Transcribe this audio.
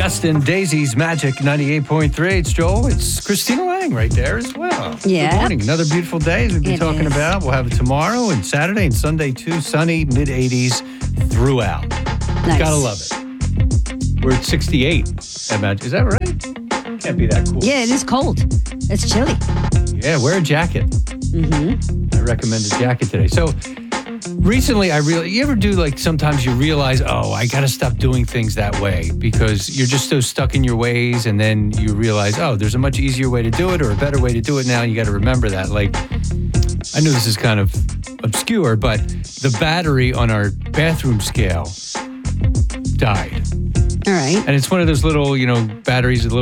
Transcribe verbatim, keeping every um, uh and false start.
Gustin, Daisy's Magic ninety-eight point three. It's Joel. It's Christina Lang right there as well. Yeah. Good morning. Another beautiful day as we've been It talking is. about. We'll have it tomorrow and Saturday and Sunday too. Sunny, mid eighties throughout. Nice. Gotta love it. We're at sixty-eight at Magic. Is that right? Can't be that cool. Yeah, it is cold. It's chilly. Yeah, wear a jacket. Mm-hmm. I recommend a jacket today. So recently I really, you ever do like sometimes you realize, oh, I got to stop doing things that way because you're just so stuck in your ways, and then you realize, oh, there's a much easier way to do it or a better way to do it now, and you got to remember that. Like, I know this is kind of obscure, but the battery on our bathroom scale died. All right. And it's one of those little, you know, batteries, a little